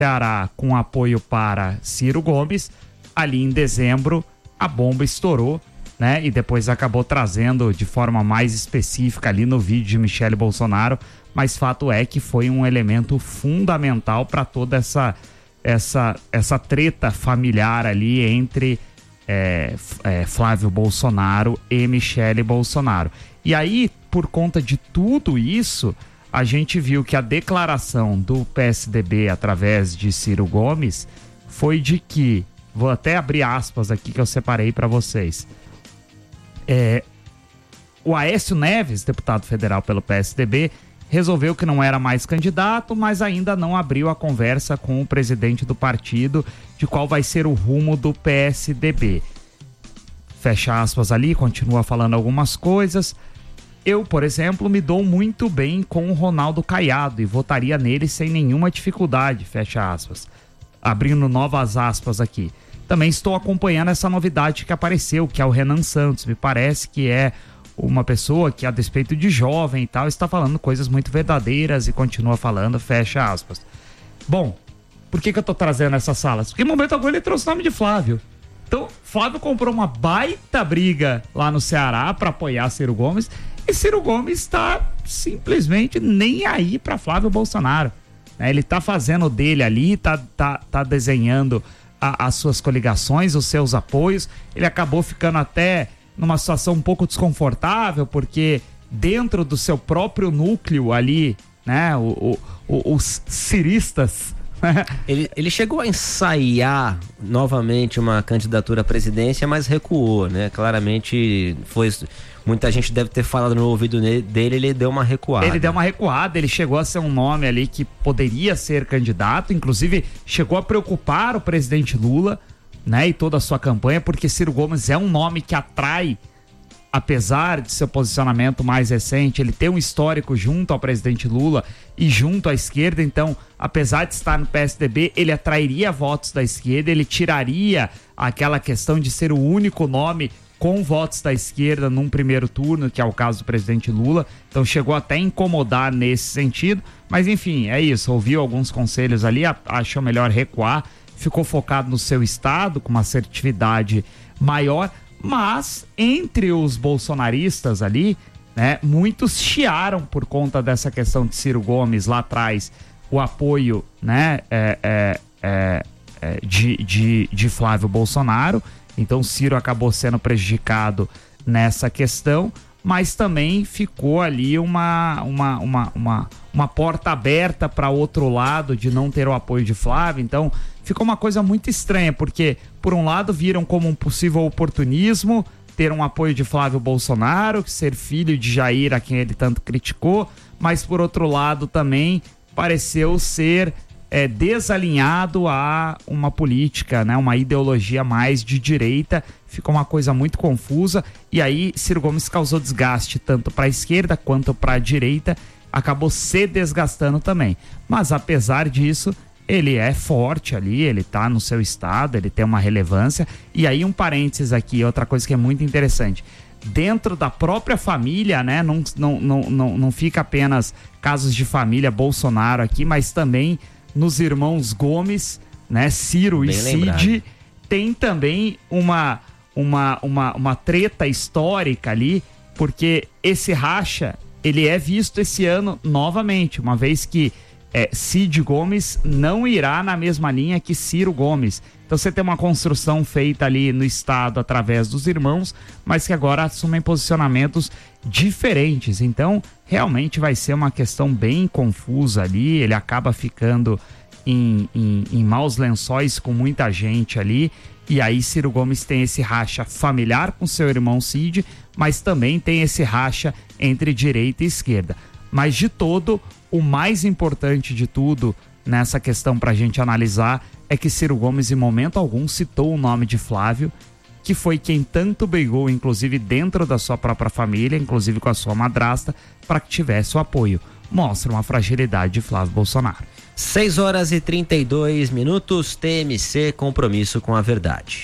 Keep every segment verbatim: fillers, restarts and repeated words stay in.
Ceará com apoio para Ciro Gomes. Ali em dezembro a bomba estourou, né? E depois acabou trazendo de forma mais específica ali no vídeo de Michele Bolsonaro, mas fato é que foi um elemento fundamental para toda essa, essa, essa treta familiar ali entre é, é, Flávio Bolsonaro e Michele Bolsonaro. E aí, por conta de tudo isso, a gente viu que a declaração do P S D B através de Ciro Gomes foi de que, vou até abrir aspas aqui que eu separei para vocês, é, o Aécio Neves, deputado federal pelo P S D B, resolveu que não era mais candidato, mas ainda não abriu a conversa com o presidente do partido de qual vai ser o rumo do P S D B. Fecha aspas ali, continua falando algumas coisas. Eu, por exemplo, me dou muito bem com o Ronaldo Caiado e votaria nele sem nenhuma dificuldade, fecha aspas. Abrindo novas aspas aqui. Também estou acompanhando essa novidade que apareceu, que é o Renan Santos. Me parece que é uma pessoa que, a despeito de jovem e tal, está falando coisas muito verdadeiras e continua falando, fecha aspas. Bom, por que que eu tô trazendo essas salas? Porque em momento algum ele trouxe o nome de Flávio. Então, Flávio comprou uma baita briga lá no Ceará para apoiar Ciro Gomes e Ciro Gomes está simplesmente nem aí para Flávio Bolsonaro. Né? Ele tá fazendo dele ali, tá, tá, tá desenhando a, as suas coligações, os seus apoios. Ele acabou ficando até numa situação um pouco desconfortável, porque dentro do seu próprio núcleo ali, né, o, o, o, os ciristas... ele, ele chegou a ensaiar novamente uma candidatura à presidência, mas recuou, né? Claramente foi... Muita gente deve ter falado no ouvido dele, ele deu uma recuada. Ele deu uma recuada, ele chegou a ser um nome ali que poderia ser candidato, inclusive chegou a preocupar o presidente Lula, né, e toda a sua campanha, porque Ciro Gomes é um nome que atrai, apesar de seu posicionamento mais recente, ele tem um histórico junto ao presidente Lula e junto à esquerda, então, apesar de estar no P S D B, ele atrairia votos da esquerda, ele tiraria aquela questão de ser o único nome com votos da esquerda num primeiro turno, que é o caso do presidente Lula, então chegou até a incomodar nesse sentido, mas enfim, é isso, ouviu alguns conselhos ali, achou melhor recuar, ficou focado no seu estado, com uma assertividade maior, mas entre os bolsonaristas ali, né, muitos chiaram por conta dessa questão de Ciro Gomes lá atrás, o apoio, né, é, é, é, é, de, de, de Flávio Bolsonaro. Então Ciro acabou sendo prejudicado nessa questão, mas também ficou ali uma, uma, uma, uma, uma porta aberta para outro lado de não ter o apoio de Flávio. Então ficou uma coisa muito estranha, porque por um lado viram como um possível oportunismo ter um apoio de Flávio Bolsonaro, ser filho de Jair, a quem ele tanto criticou, mas por outro lado também pareceu ser É, desalinhado a uma política, né, uma ideologia mais de direita, ficou uma coisa muito confusa, e aí Ciro Gomes causou desgaste tanto para a esquerda quanto para a direita, acabou se desgastando também, mas apesar disso, ele é forte ali, ele tá no seu estado, ele tem uma relevância, e aí um parênteses aqui, outra coisa que é muito interessante, dentro da própria família, né, não, não, não, não, não fica apenas casos de família Bolsonaro aqui, mas também nos irmãos Gomes, né, Ciro Bem e Cid, lembrado. Tem também uma, uma, uma, uma treta histórica ali, porque esse racha, ele é visto esse ano novamente, uma vez que é, Cid Gomes não irá na mesma linha que Ciro Gomes. Então você tem uma construção feita ali no estado através dos irmãos, mas que agora assumem posicionamentos diferentes. Então realmente vai ser uma questão bem confusa ali, ele acaba ficando em, em, em maus lençóis com muita gente ali, e aí Ciro Gomes tem esse racha familiar com seu irmão Cid, mas também tem esse racha entre direita e esquerda. Mas de todo, o mais importante de tudo nessa questão para a gente analisar é que Ciro Gomes em momento algum citou o nome de Flávio, que foi quem tanto brigou, inclusive dentro da sua própria família, inclusive com a sua madrasta, para que tivesse o apoio. Mostra uma fragilidade de Flávio Bolsonaro. seis horas e trinta e dois minutos, T M C, compromisso com a verdade.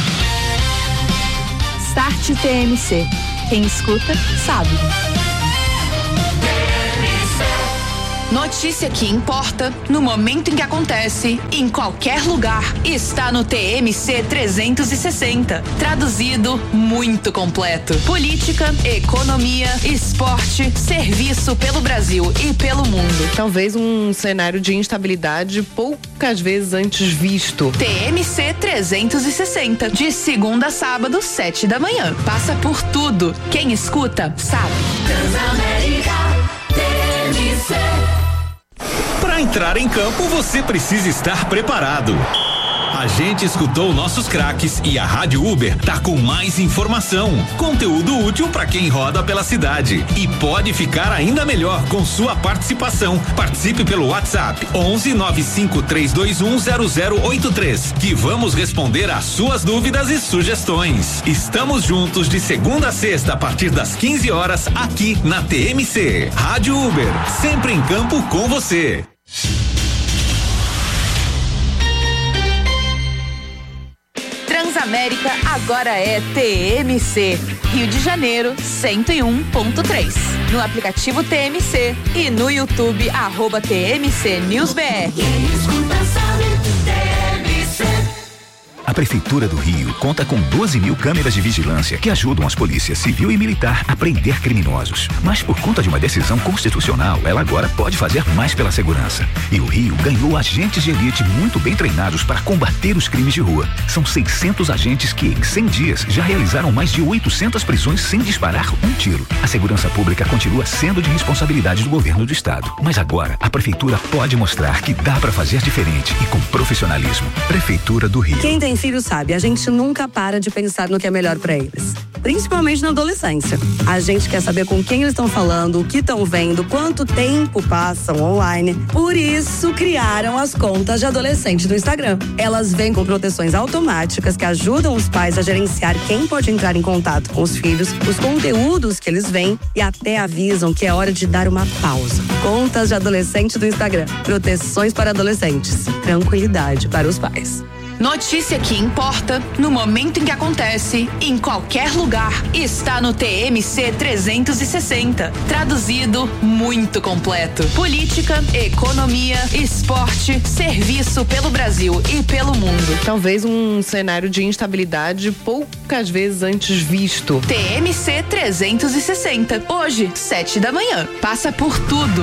Start T M C. Quem escuta, sabe. Notícia que importa no momento em que acontece, em qualquer lugar, está no T M C trezentos e sessenta. Traduzido, muito completo. Política, economia, esporte, serviço pelo Brasil e pelo mundo. Talvez um cenário de instabilidade poucas vezes antes visto. T M C trezentos e sessenta, de segunda a sábado, sete da manhã. Passa por tudo. Quem escuta, sabe. Transamérica T M C. Para entrar em campo, você precisa estar preparado. A gente escutou nossos craques e a Rádio Uber tá com mais informação, conteúdo útil para quem roda pela cidade e pode ficar ainda melhor com sua participação. Participe pelo WhatsApp onze nove cinco três dois um zero zero oito três, que vamos responder às suas dúvidas e sugestões. Estamos juntos de segunda a sexta a partir das quinze horas aqui na T M C. Rádio Uber, sempre em campo com você. Transamérica agora é T M C. Rio de Janeiro, cento e um ponto três. No aplicativo T M C e no YouTube, arroba T M C News B R. A Prefeitura do Rio conta com doze mil câmeras de vigilância que ajudam as polícias civil e militar a prender criminosos. Mas por conta de uma decisão constitucional, ela agora pode fazer mais pela segurança. E o Rio ganhou agentes de elite muito bem treinados para combater os crimes de rua. São seiscentos agentes que, em cem dias, já realizaram mais de oitocentas prisões sem disparar um tiro. A segurança pública continua sendo de responsabilidade do governo do estado. Mas agora, a Prefeitura pode mostrar que dá para fazer diferente e com profissionalismo. Prefeitura do Rio. Quem tem filho sabe, a gente nunca para de pensar no que é melhor pra eles. Principalmente na adolescência. A gente quer saber com quem eles estão falando, o que estão vendo, quanto tempo passam online. Por isso, criaram as contas de adolescente do Instagram. Elas vêm com proteções automáticas que ajudam os pais a gerenciar quem pode entrar em contato com os filhos, os conteúdos que eles veem e até avisam que é hora de dar uma pausa. Contas de adolescente do Instagram. Proteções para adolescentes. Tranquilidade para os pais. Notícia que importa no momento em que acontece, em qualquer lugar, está no T M C trezentos e sessenta. Traduzido, muito completo. Política, economia, esporte, serviço pelo Brasil e pelo mundo. Talvez um cenário de instabilidade poucas vezes antes visto. T M C trezentos e sessenta. Hoje, sete da manhã. Passa por tudo.